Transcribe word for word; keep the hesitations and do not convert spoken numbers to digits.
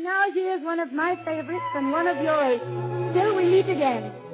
now here's one of my favorites and one of yours. Till we meet again.